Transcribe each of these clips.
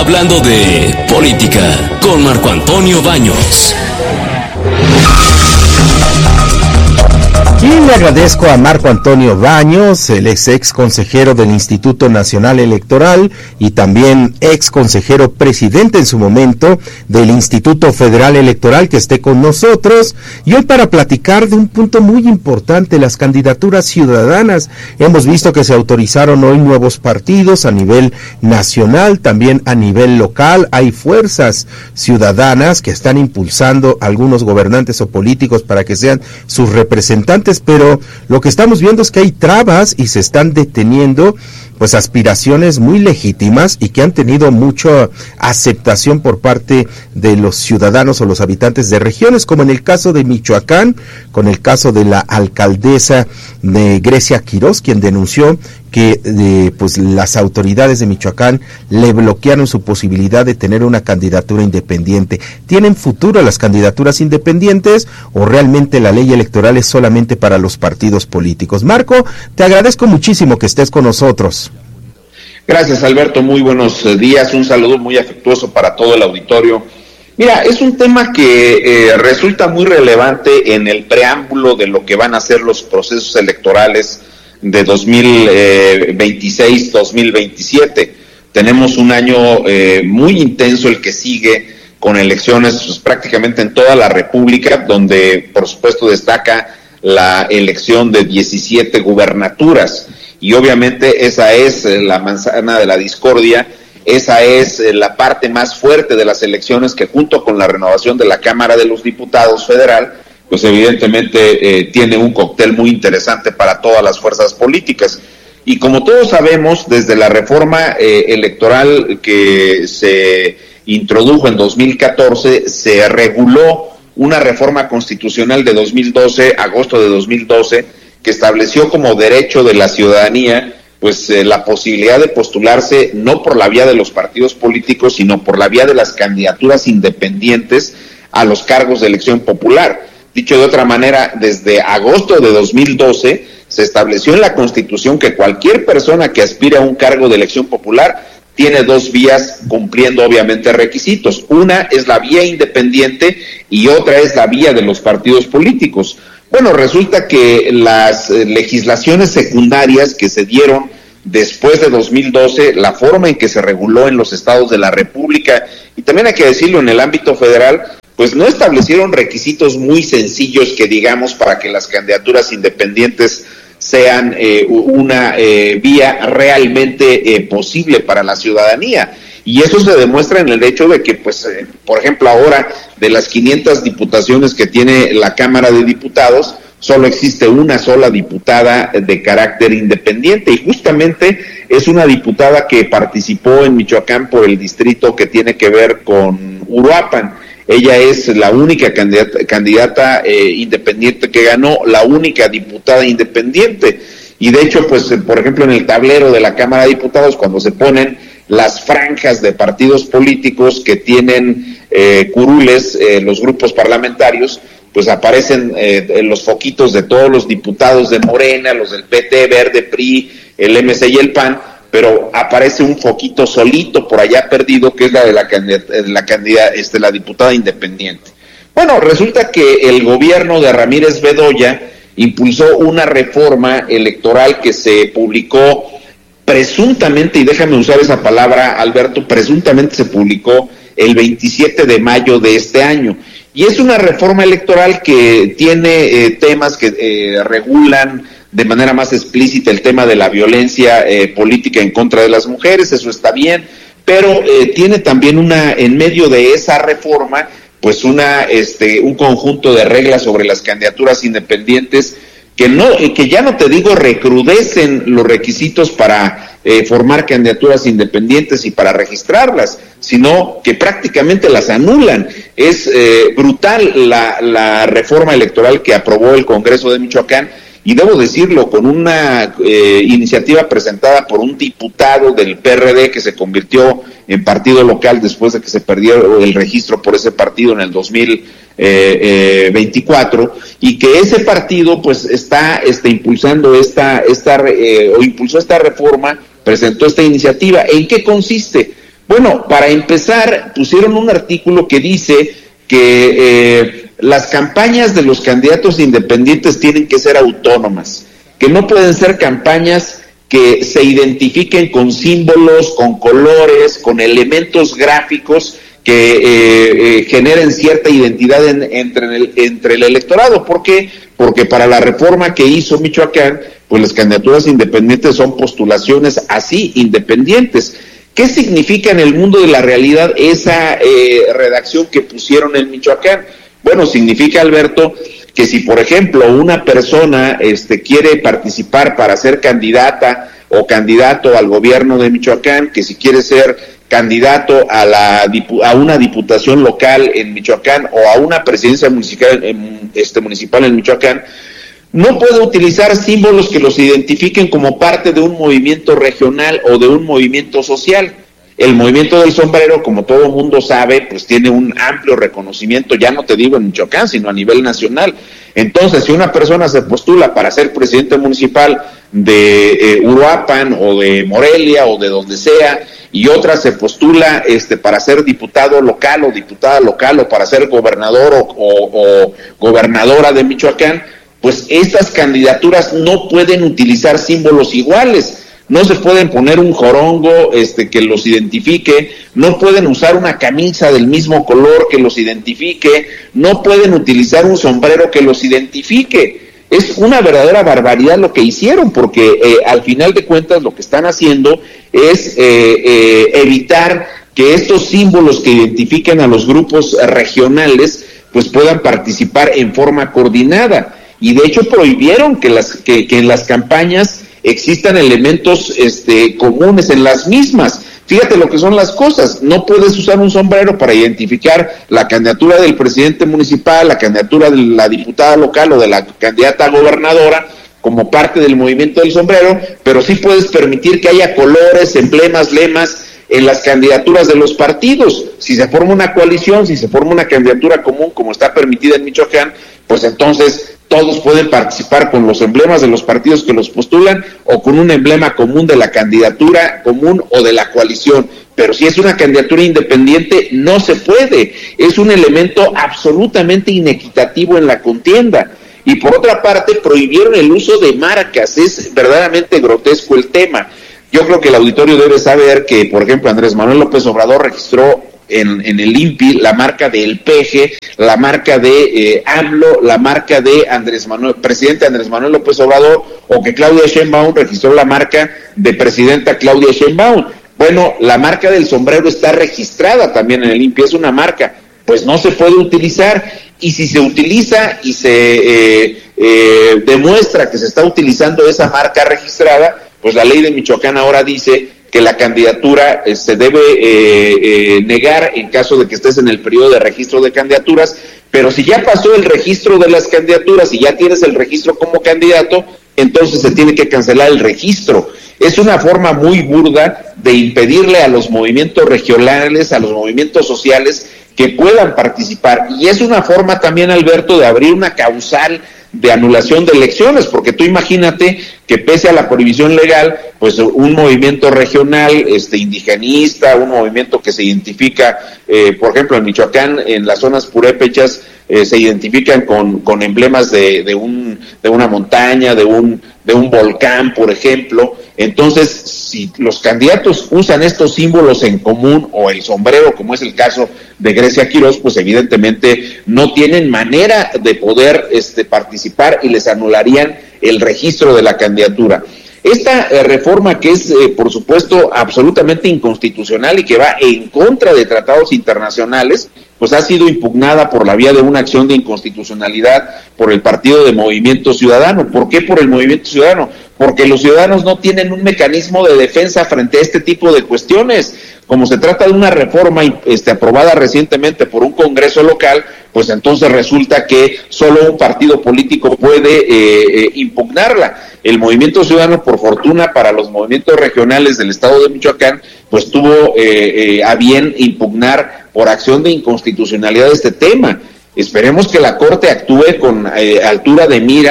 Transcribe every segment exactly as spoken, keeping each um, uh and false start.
hablando de política con Marco Antonio Baños. Y le agradezco a Marco Antonio Baños, el ex ex consejero del Instituto Nacional Electoral y también ex consejero presidente en su momento del Instituto Federal Electoral, que esté con nosotros. Y hoy para platicar de un punto muy importante, las candidaturas ciudadanas. Hemos visto que se autorizaron hoy nuevos partidos a nivel nacional, también a nivel local. Hay fuerzas ciudadanas que están impulsando a algunos gobernantes o políticos para que sean sus representantes, pero lo que estamos viendo es que hay trabas y se están deteniendo pues aspiraciones muy legítimas y que han tenido mucha aceptación por parte de los ciudadanos o los habitantes de regiones, como en el caso de Michoacán, con el caso de la alcaldesa de Grecia Quirós, quien denunció que eh, pues las autoridades de Michoacán le bloquearon su posibilidad de tener una candidatura independiente. ¿Tienen futuro las candidaturas independientes o realmente la ley electoral es solamente para los partidos políticos? Marco, te agradezco muchísimo que estés con nosotros. Gracias, Alberto, muy buenos días, un saludo muy afectuoso para todo el auditorio. Mira, es un tema que eh, resulta muy relevante en el preámbulo de lo que van a ser los procesos electorales de dos mil veintiséis dos mil veintisiete. Tenemos un año eh, muy intenso el que sigue, con elecciones pues, prácticamente en toda la República, donde por supuesto destaca la elección de diecisiete gubernaturas, y obviamente esa es la manzana de la discordia, esa es la parte más fuerte de las elecciones, que junto con la renovación de la Cámara de los Diputados Federal, pues evidentemente eh, tiene un cóctel muy interesante para todas las fuerzas políticas. Y como todos sabemos, desde la reforma eh, electoral que se introdujo en dos mil catorce, se reguló una reforma constitucional de dos mil doce, agosto de dos mil doce, que estableció como derecho de la ciudadanía pues eh, la posibilidad de postularse no por la vía de los partidos políticos, sino por la vía de las candidaturas independientes a los cargos de elección popular. Dicho de otra manera, desde agosto de dos mil doce se estableció en la Constitución que cualquier persona que aspire a un cargo de elección popular tiene dos vías cumpliendo obviamente requisitos. Una es la vía independiente y otra es la vía de los partidos políticos. Bueno, resulta que las eh, legislaciones secundarias que se dieron después de dos mil doce, la forma en que se reguló en los estados de la República, y también hay que decirlo en el ámbito federal, pues no establecieron requisitos muy sencillos que digamos para que las candidaturas independientes sean eh, una eh, vía realmente eh, posible para la ciudadanía. Y eso se demuestra en el hecho de que, pues, eh, por ejemplo, ahora de las quinientas diputaciones que tiene la Cámara de Diputados, solo existe una sola diputada de carácter independiente, y justamente es una diputada que participó en Michoacán por el distrito que tiene que ver con Uruapan. Ella es la única candidata, candidata eh, independiente que ganó, la única diputada independiente. Y de hecho, pues, por ejemplo, en el tablero de la Cámara de Diputados, cuando se ponen las franjas de partidos políticos que tienen eh, curules, eh, los grupos parlamentarios, pues aparecen eh, los foquitos de todos los diputados de Morena, los del P T, Verde, P R I, el M C y el P A N, pero aparece un foquito solito por allá perdido, que es la de la candidata, la candidata, este, la diputada independiente. Bueno, resulta que el gobierno de Ramírez Bedoya impulsó una reforma electoral que se publicó presuntamente, y déjame usar esa palabra, Alberto, presuntamente se publicó el veintisiete de mayo de este año. Y es una reforma electoral que tiene eh, temas que eh, regulan de manera más explícita el tema de la violencia eh, política en contra de las mujeres, eso está bien, pero eh, tiene también una, en medio de esa reforma, pues una, este, un conjunto de reglas sobre las candidaturas independientes que no, que ya no te digo recrudecen los requisitos para eh, formar candidaturas independientes y para registrarlas, sino que prácticamente las anulan. Es eh, brutal la, la reforma electoral que aprobó el Congreso de Michoacán, y debo decirlo, con una eh, iniciativa presentada por un diputado del P R D que se convirtió en partido local después de que se perdió el registro por ese partido en el dos mil veinticuatro, y que ese partido pues está este, impulsando esta, esta eh, o impulsó esta reforma, presentó esta iniciativa. ¿En qué consiste? Bueno, para empezar, pusieron un artículo que dice que eh, las campañas de los candidatos independientes tienen que ser autónomas, que no pueden ser campañas que se identifiquen con símbolos, con colores, con elementos gráficos que eh, eh, generen cierta identidad en, entre, el, entre el electorado. ¿Por qué? Porque para la reforma que hizo Michoacán, pues las candidaturas independientes son postulaciones así, independientes. ¿Qué significa en el mundo de la realidad esa eh, redacción que pusieron en Michoacán? Bueno, significa, Alberto, que si por ejemplo una persona este, quiere participar para ser candidata o candidato al gobierno de Michoacán, que si quiere ser candidato a la a una diputación local en Michoacán o a una presidencia municipal en, este, municipal en Michoacán, no puede utilizar símbolos que los identifiquen como parte de un movimiento regional o de un movimiento social. El movimiento del sombrero, como todo mundo sabe, pues tiene un amplio reconocimiento, ya no te digo en Michoacán, sino a nivel nacional. Entonces, si una persona se postula para ser presidente municipal de eh, Uruapan o de Morelia o de donde sea, y otra se postula este para ser diputado local o diputada local o para ser gobernador o, o, o gobernadora de Michoacán, pues estas candidaturas no pueden utilizar símbolos iguales. No se pueden poner un jorongo este, que los identifique, no pueden usar una camisa del mismo color que los identifique, no pueden utilizar un sombrero que los identifique. Es una verdadera barbaridad lo que hicieron, porque eh, al final de cuentas lo que están haciendo es eh, eh, evitar que estos símbolos que identifiquen a los grupos regionales pues puedan participar en forma coordinada. Y de hecho prohibieron que, las, que, que en las campañas existan elementos este, comunes en las mismas. Fíjate lo que son las cosas, no puedes usar un sombrero para identificar la candidatura del presidente municipal, la candidatura de la diputada local o de la candidata a gobernadora como parte del movimiento del sombrero, pero sí puedes permitir que haya colores, emblemas, lemas en las candidaturas de los partidos. Si se forma una coalición, si se forma una candidatura común como está permitida en Michoacán, pues entonces todos pueden participar con los emblemas de los partidos que los postulan o con un emblema común de la candidatura común o de la coalición. Pero si es una candidatura independiente, no se puede. Es un elemento absolutamente inequitativo en la contienda. Y por otra parte, prohibieron el uso de marcas. Es verdaderamente grotesco el tema. Yo creo que el auditorio debe saber que, por ejemplo, Andrés Manuel López Obrador registró En, en el I N P I la marca del P G, la marca de eh, AMLO, la marca de Andrés Manuel, presidente Andrés Manuel López Obrador, o que Claudia Sheinbaum registró la marca de presidenta Claudia Sheinbaum. Bueno, la marca del sombrero está registrada también en el I N P I, es una marca, pues no se puede utilizar, y si se utiliza y se eh, eh, demuestra que se está utilizando esa marca registrada, pues la ley de Michoacán ahora dice que la candidatura eh, se debe eh, eh, negar en caso de que estés en el periodo de registro de candidaturas, pero si ya pasó el registro de las candidaturas y ya tienes el registro como candidato, entonces se tiene que cancelar el registro. Es una forma muy burda de impedirle a los movimientos regionales, a los movimientos sociales que puedan participar, y es una forma también, Alberto, de abrir una causal de anulación de elecciones, porque tú imagínate que pese a la prohibición legal, pues un movimiento regional, este indigenista, un movimiento que se identifica, eh, por ejemplo en Michoacán, en las zonas purépechas, eh, se identifican con, con emblemas de, de un de una montaña, de un de un volcán, por ejemplo. Entonces, si los candidatos usan estos símbolos en común, o el sombrero, como es el caso de Grecia Quirós, pues evidentemente no tienen manera de poder este, participar y les anularían el registro de la candidatura. Esta eh, reforma, que es, eh, por supuesto, absolutamente inconstitucional y que va en contra de tratados internacionales, pues ha sido impugnada por la vía de una acción de inconstitucionalidad por el Partido de Movimiento Ciudadano. ¿Por qué por el Movimiento Ciudadano? Porque los ciudadanos no tienen un mecanismo de defensa frente a este tipo de cuestiones. Como se trata de una reforma este, aprobada recientemente por un congreso local, pues entonces resulta que solo un partido político puede eh, eh, impugnarla. El Movimiento Ciudadano, por fortuna para los movimientos regionales del estado de Michoacán, pues tuvo eh, eh, a bien impugnar por acción de inconstitucionalidad este tema. Esperemos que la Corte actúe con eh, altura de miras,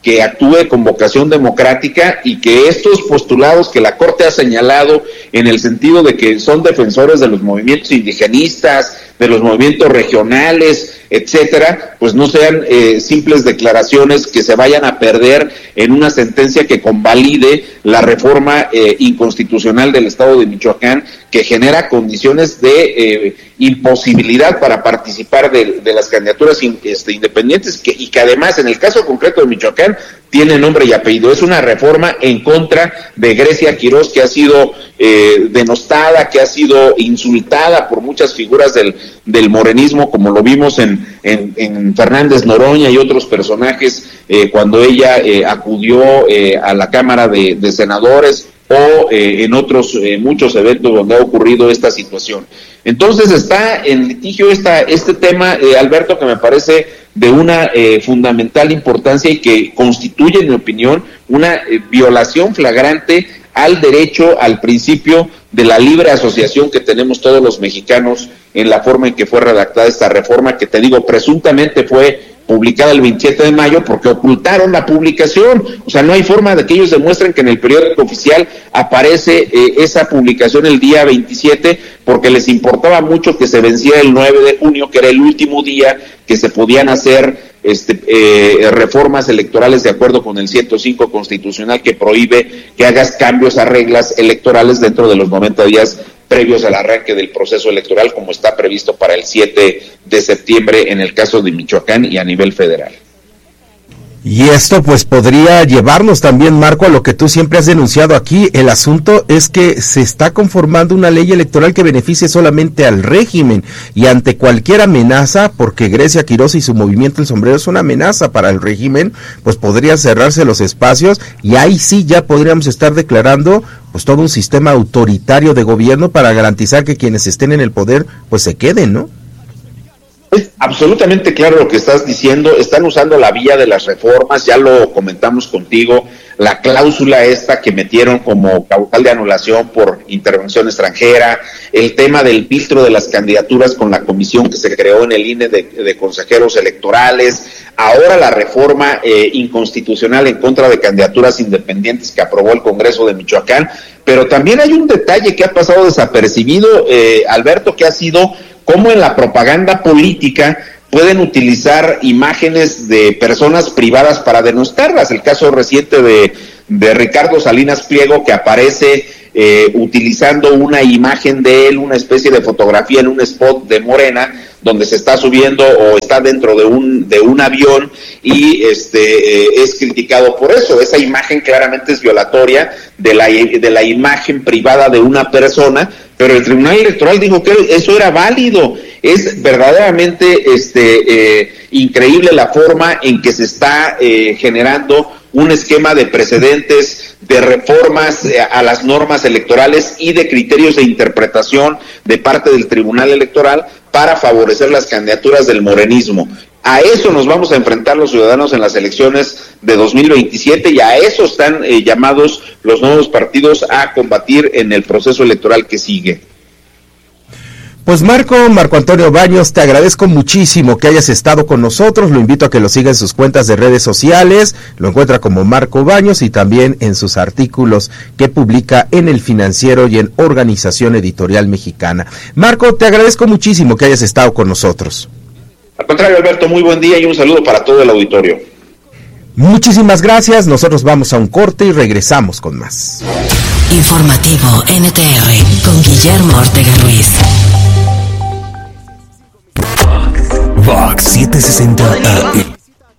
que actúe con vocación democrática y que estos postulados que la Corte ha señalado en el sentido de que son defensores de los movimientos indigenistas, de los movimientos regionales, etcétera, pues no sean eh, simples declaraciones que se vayan a perder en una sentencia que convalide la reforma eh, inconstitucional del Estado de Michoacán, que genera condiciones de eh, imposibilidad para participar de, de las candidaturas in, este, independientes, que, y que además en el caso concreto de Michoacán tiene nombre y apellido. Es una reforma en contra de Grecia Quirós, que ha sido eh, denostada, que ha sido insultada por muchas figuras del, del morenismo, como lo vimos en, en, en Fernández Noroña y otros personajes eh, cuando ella eh, acudió eh, a la Cámara de, de Senadores, o eh, en otros eh, muchos eventos donde ha ocurrido esta situación. Entonces está en litigio esta, este tema, eh, Alberto, que me parece de una eh, fundamental importancia y que constituye, en mi opinión, una eh, violación flagrante al derecho, al principio de la libre asociación que tenemos todos los mexicanos en la forma en que fue redactada esta reforma, que te digo, presuntamente fue publicada el veintisiete de mayo porque ocultaron la publicación. O sea, no hay forma de que ellos demuestren que en el periódico oficial aparece eh, esa publicación el día veintisiete, porque les importaba mucho que se venciera el nueve de junio, que era el último día que se podían hacer este eh, reformas electorales de acuerdo con el ciento cinco constitucional, que prohíbe que hagas cambios a reglas electorales dentro de los noventa días previos al arranque del proceso electoral, como está previsto para el siete de septiembre en el caso de Michoacán y a nivel federal. Y esto pues podría llevarnos también, Marco, a lo que tú siempre has denunciado aquí. El asunto es que se está conformando una ley electoral que beneficie solamente al régimen, y ante cualquier amenaza, porque Grecia Quirós y su movimiento El Sombrero es una amenaza para el régimen, pues podría cerrarse los espacios, y ahí sí ya podríamos estar declarando pues todo un sistema autoritario de gobierno para garantizar que quienes estén en el poder pues se queden, ¿no? Es absolutamente claro lo que estás diciendo. Están usando la vía de las reformas, ya lo comentamos contigo, la cláusula esta que metieron como causal de anulación por intervención extranjera, el tema del filtro de las candidaturas con la comisión que se creó en el I N E de, de consejeros electorales, ahora la reforma eh, inconstitucional en contra de candidaturas independientes que aprobó el Congreso de Michoacán. Pero también hay un detalle que ha pasado desapercibido, eh, Alberto, que ha sido cómo en la propaganda política pueden utilizar imágenes de personas privadas para denostarlas. El caso reciente de, de Ricardo Salinas Pliego, que aparece eh, utilizando una imagen de él, una especie de fotografía en un spot de Morena, donde se está subiendo o está dentro de un de un avión, y este eh, es criticado por eso. Esa imagen claramente es violatoria de la de la imagen privada de una persona, pero el Tribunal Electoral dijo que eso era válido. Es verdaderamente este eh, increíble la forma en que se está eh, generando un esquema de precedentes, de reformas eh, a las normas electorales y de criterios de interpretación de parte del Tribunal Electoral para favorecer las candidaturas del morenismo. A eso nos vamos a enfrentar los ciudadanos en las elecciones de dos mil veintisiete, y a eso están eh, llamados los nuevos partidos a combatir en el proceso electoral que sigue. Pues Marco, Marco Antonio Baños, te agradezco muchísimo que hayas estado con nosotros. Lo invito a que lo siga en sus cuentas de redes sociales, lo encuentra como Marco Baños, y también en sus artículos que publica en El Financiero y en Organización Editorial Mexicana. Marco, te agradezco muchísimo que hayas estado con nosotros. Al contrario, Alberto, muy buen día y un saludo para todo el auditorio. Muchísimas gracias, nosotros vamos a un corte y regresamos con más. Informativo N T R con Guillermo Ortega Ruiz. Vox setecientos sesenta A M.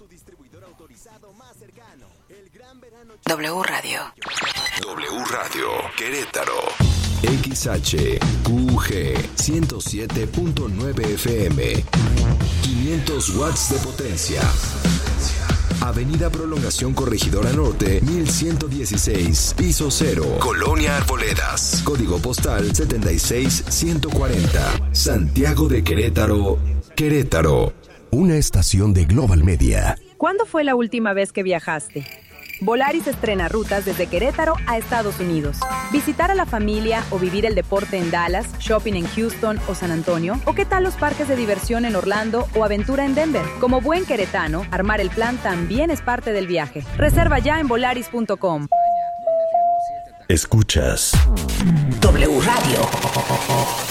W Radio. W Radio Querétaro. X H Q G ciento siete punto nueve F M. quinientos watts de potencia. Avenida Prolongación Corregidora Norte, mil ciento dieciséis, piso cero. Colonia Arboledas. Código postal setenta y seis ciento cuarenta. Santiago de Querétaro, Querétaro. Una estación de Global Media. ¿Cuándo fue la última vez que viajaste? Volaris estrena rutas desde Querétaro a Estados Unidos. Visitar a la familia o vivir el deporte en Dallas, shopping en Houston o San Antonio, o qué tal los parques de diversión en Orlando o aventura en Denver. Como buen queretano, armar el plan también es parte del viaje. Reserva ya en volaris punto com. Escuchas W Radio.